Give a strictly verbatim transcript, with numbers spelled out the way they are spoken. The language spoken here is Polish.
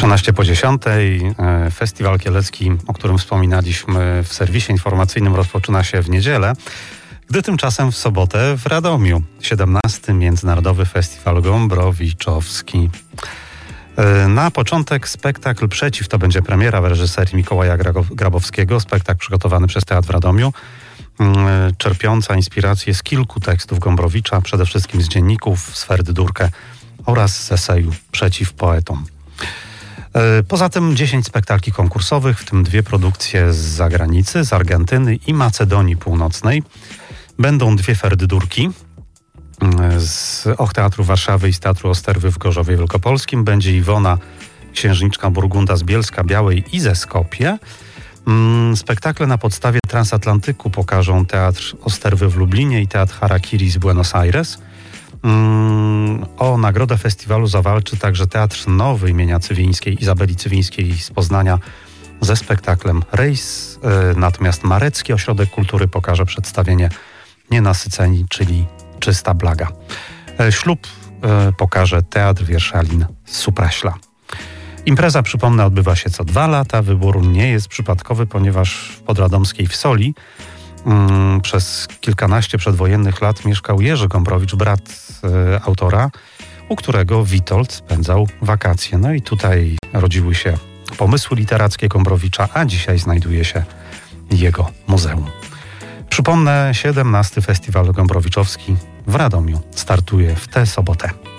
trzynaście po dziesiątej. Festiwal Kielecki, o którym wspominaliśmy w serwisie informacyjnym, rozpoczyna się w niedzielę, gdy tymczasem w sobotę w Radomiu siedemnasty Międzynarodowy Festiwal Gombrowiczowy. Na początek spektakl Przeciw, to będzie premiera w reżyserii Mikołaja Grabowskiego, spektakl przygotowany przez Teatr w Radomiu, czerpiąca inspirację z kilku tekstów Gombrowicza, przede wszystkim z dzienników, z Ferdydurkę oraz z eseju Przeciw poetom. Poza tym dziesięć spektakli konkursowych, w tym dwie produkcje z zagranicy, z Argentyny i Macedonii Północnej. Będą dwie Ferdydurki z Och Teatru Warszawy i z Teatru Osterwy w Gorzowie Wielkopolskim. Będzie Iwona, księżniczka Burgunda z Bielska-Białej i ze Skopje. Spektakle na podstawie Transatlantyku pokażą Teatr Osterwy w Lublinie i Teatr Harakiri z Buenos Aires. O nagrodę festiwalu zawalczy także Teatr Nowy imienia Cywińskiej, Izabeli Cywińskiej z Poznania ze spektaklem Rejs. Natomiast Marecki Ośrodek Kultury pokaże przedstawienie Nienasyceni, czyli Czysta Blaga. Ślub pokaże Teatr Wierszalin z Supraśla. Impreza, przypomnę, odbywa się co dwa lata. Wybór nie jest przypadkowy, ponieważ w podradomskiej Wsoli um, przez kilkanaście przedwojennych lat mieszkał Jerzy Gombrowicz, brat y, autora, u którego Witold spędzał wakacje. No i tutaj rodziły się pomysły literackie Gombrowicza, a dzisiaj znajduje się jego muzeum. Przypomnę, siedemnasty Festiwal Gombrowiczowski w Radomiu startuje w tę sobotę.